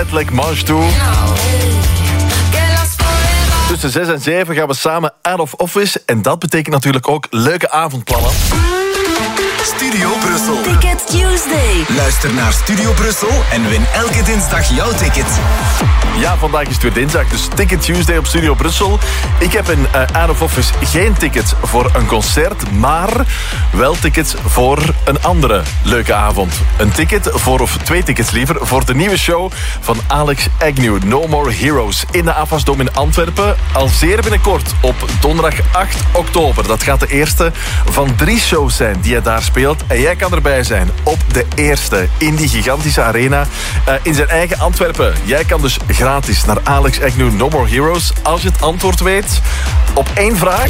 letterlijk march toe. Tussen 6 en 7 gaan we samen out of office. En dat betekent natuurlijk ook leuke avondplannen. Studio Brussel. Ticket Tuesday. Luister naar Studio Brussel en win elke dinsdag jouw ticket. Ja, vandaag is het weer dinsdag, dus Ticket Tuesday op Studio Brussel. Ik heb in out of office geen ticket voor een concert, maar wel tickets voor een andere leuke avond. Een ticket voor, of 2 tickets liever, voor de nieuwe show van Alex Agnew, No More Heroes, in de Afasdom in Antwerpen. Al zeer binnenkort, op donderdag 8 oktober. Dat gaat de eerste van 3 shows zijn die hij daar speelt. En jij kan erbij zijn op de eerste in die gigantische arena in zijn eigen Antwerpen. Jij kan dus gratis naar Alex Agnew No More Heroes als je het antwoord weet op 1 vraag.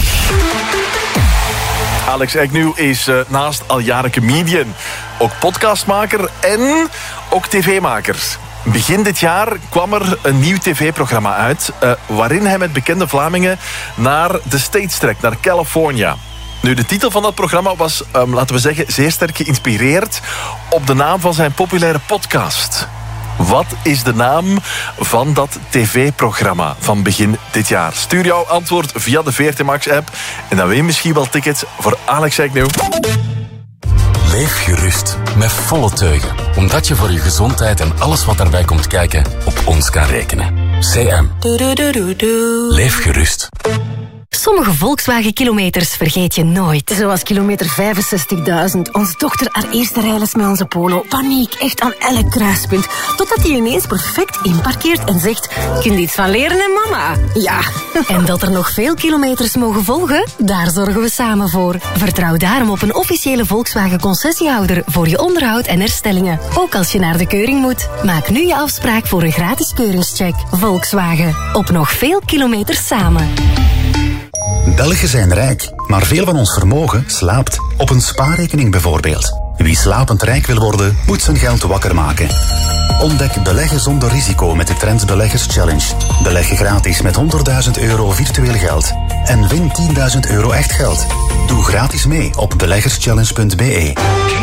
Alex Agnew is naast al jaren comedian ook podcastmaker en ook tv-maker. Begin dit jaar kwam er een nieuw tv-programma uit waarin hij met bekende Vlamingen naar de States trekt, naar California. Nu, de titel van dat programma was, laten we zeggen, zeer sterk geïnspireerd op de naam van zijn populaire podcast. Wat is de naam van dat tv-programma van begin dit jaar? Stuur jouw antwoord via de VRT Max-app en dan win je misschien wel tickets voor Alex Agnew. Leef gerust, met volle teugen. Omdat je voor je gezondheid en alles wat daarbij komt kijken op ons kan rekenen. CM. Leef gerust. Sommige Volkswagen-kilometers vergeet je nooit. Zoals kilometer 65.000. Onze dochter haar eerste rijles met onze Polo. Paniek, echt aan elk kruispunt. Totdat hij ineens perfect inparkeert en zegt... Kun je iets van leren, hè, mama? Ja. En dat er nog veel kilometers mogen volgen? Daar zorgen we samen voor. Vertrouw daarom op een officiële Volkswagen-concessiehouder voor je onderhoud en herstellingen. Ook als je naar de keuring moet. Maak nu je afspraak voor een gratis keuringscheck. Volkswagen. Op nog veel kilometers samen. Belgen zijn rijk, maar veel van ons vermogen slaapt. Op een spaarrekening bijvoorbeeld. Wie slapend rijk wil worden, moet zijn geld wakker maken. Ontdek beleggen zonder risico met de Trends Beleggers Challenge. Beleggen gratis met €100.000 virtueel geld. En win €10.000 echt geld. Doe gratis mee op beleggerschallenge.be.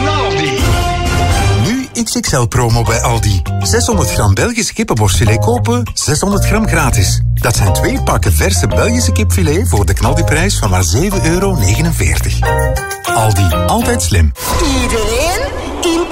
XXL-promo bij Aldi. 600 gram Belgisch kippenborstfilet kopen, 600 gram gratis. Dat zijn 2 pakken verse Belgische kipfilet voor de knaldiprijs van maar €7,49. Aldi, altijd slim. Iedereen in